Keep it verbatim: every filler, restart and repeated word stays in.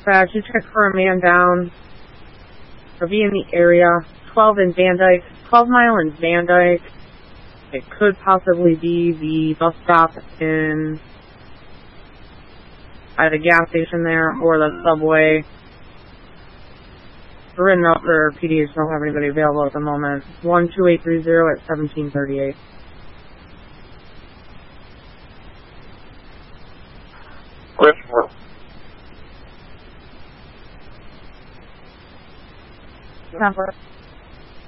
dispatch, you check for a man down, or be in the area, twelve in Van Dyke, twelve mile in Van Dyke. It could possibly be the bus stop in, at the gas station there, or the subway. We're written up for P D H, don't have anybody available at the moment. one two eight three zero at seventeen thirty-eight. Christopher. Number.